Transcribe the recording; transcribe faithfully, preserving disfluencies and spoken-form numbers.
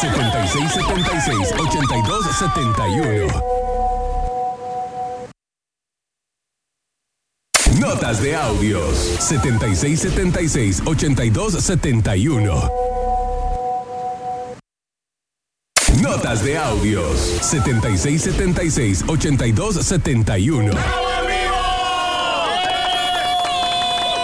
setenta y seis setenta y seis, ochenta y dos setenta y uno. Notas de audios setenta y seis setenta y seis, ochenta y dos setenta y uno. Notas de audios setenta y seis setenta y seis, ochenta y dos setenta y uno. ¡Bravo, amigo!